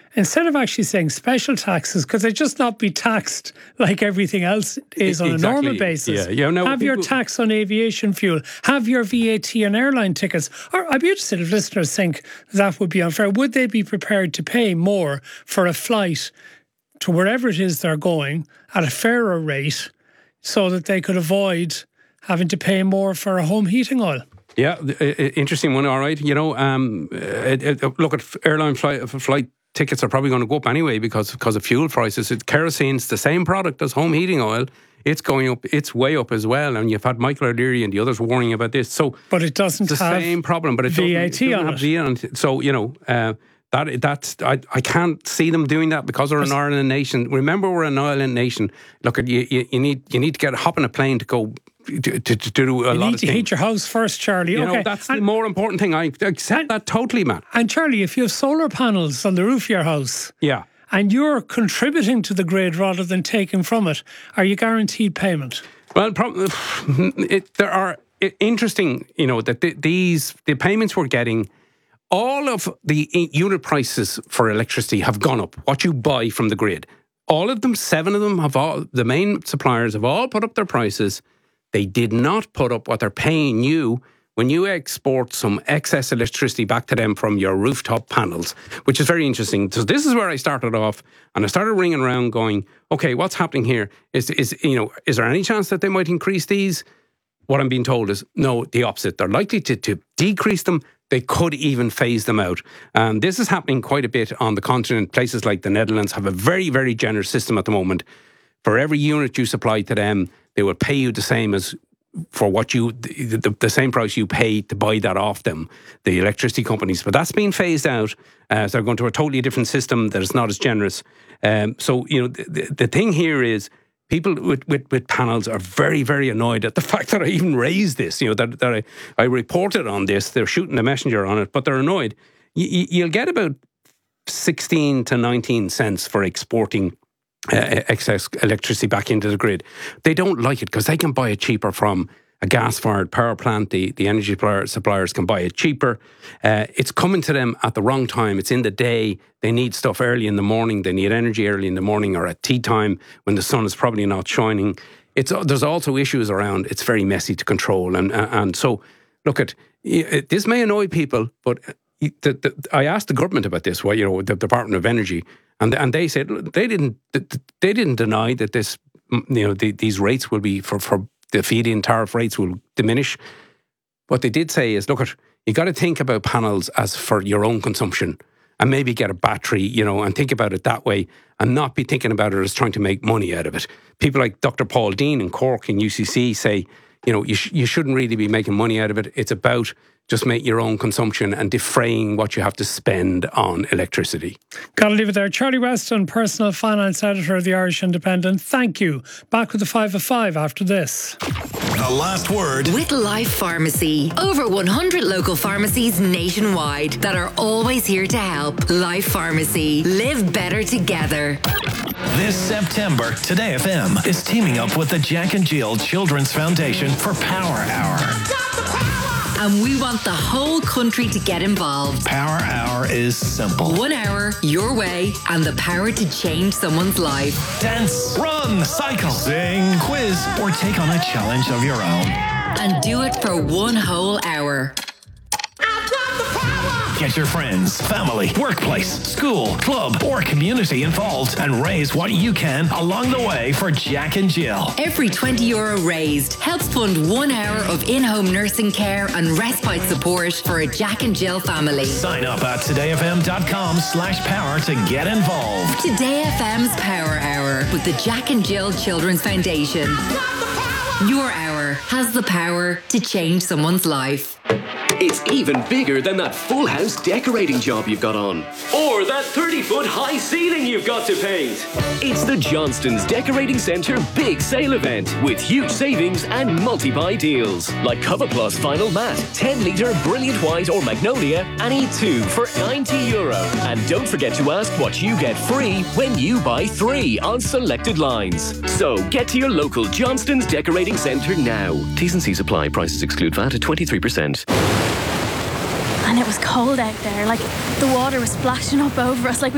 instead of actually saying special taxes, could they just not be taxed like everything else is on a normal basis? Have your tax on aviation fuel, have your VAT on airline tickets. Or I'd be interested if listeners think that would be unfair. Would they be prepared to pay more for a flight to wherever it is they're going at a fairer rate so that they could avoid having to pay more for a home heating oil? Yeah, interesting one, all right. Look at airline flight tickets are probably going to go up anyway because of fuel prices. Kerosene's the same product as home heating oil. It's going up. It's way up as well. And you've had Michael O'Leary and the others warning about this. So, but it doesn't have the same problem. But it VAT doesn't have VAT on it. So I can't see them doing that because we're an island nation. Remember, we're an island nation. Look, you need to hop on a plane to go. To do a lot of things. You need to heat your house first, Charlie. That's the more important thing. I accept that totally, Matt. And Charlie, if you have solar panels on the roof of your house, and you're contributing to the grid rather than taking from it, are you guaranteed payment? Well, there are interesting. That the payments we're getting. All of the unit prices for electricity have gone up. What you buy from the grid, all of them, 7 of them the main suppliers have all put up their prices. They did not put up what they're paying you when you export some excess electricity back to them from your rooftop panels, which is very interesting. So this is where I started off, and I started ringing around going, okay, what's happening here? Is there any chance that they might increase these? What I'm being told is, no, the opposite. They're likely to decrease them. They could even phase them out. And this is happening quite a bit on the continent. Places like the Netherlands have a very, very generous system at the moment. For every unit you supply to them, they will pay you the same as for what the same price you pay to buy that off them, the electricity companies. But that's been phased out. So they're going to a totally different system that is not as generous. The thing here is people with panels are very, very annoyed at the fact that I even raised this, that I reported on this. They're shooting the messenger on it, but they're annoyed. You'll get about 16 to 19 cents for exporting excess electricity back into the grid. They don't like it because they can buy it cheaper from a gas-fired power plant. The energy suppliers can buy it cheaper. It's coming to them at the wrong time. It's in the day. They need stuff early in the morning. They need energy early in the morning or at tea time when the sun is probably not shining. There's also issues around. It's very messy to control. And so, look at this may annoy people, but I asked the government about this. The Department of Energy. And they said they didn't deny that this, these rates will be for the feed-in tariff rates will diminish. What they did say is, look, you got to think about panels as for your own consumption, and maybe get a battery, and think about it that way, and not be thinking about it as trying to make money out of it. People like Dr. Paul Dean in Cork and UCC say, you shouldn't really be making money out of it. It's about just make your own consumption and defraying what you have to spend on electricity. Got to leave it there. Charlie Weston, personal finance editor of the Irish Independent. Thank you. Back with the 5 of 5 after this. The last word with Life Pharmacy. Over 100 local pharmacies nationwide that are always here to help. Life Pharmacy. Live better together. This September, Today FM is teaming up with the Jack and Jill Children's Foundation for Power Hour. And we want the whole country to get involved. Power Hour is simple. 1 hour, your way, and the power to change someone's life. Dance, run, cycle, sing, quiz, or take on a challenge of your own. And do it for 1 whole hour. Get your friends, family, workplace, school, club, or community involved and raise what you can along the way for Jack and Jill. Every €20 raised helps fund 1 hour of in-home nursing care and respite support for a Jack and Jill family. Sign up at todayfm.com/power to get involved. Today FM's Power Hour with the Jack and Jill Children's Foundation. Your hour has the power to change someone's life. It's even bigger than that full house decorating job you've got on. Or that 30-foot high ceiling you've got to paint. It's the Johnston's Decorating Centre Big Sale event with huge savings and multi-buy deals. Like Cover Plus Vinyl Matte, 10-litre Brilliant White or Magnolia, any 2 for €90. And don't forget to ask what you get free when you buy 3 on selected lines. So get to your local Johnston's Decorating Centre now. T's and C's apply. Prices exclude VAT at 23%. And it was cold out there, like the water was splashing up over us, like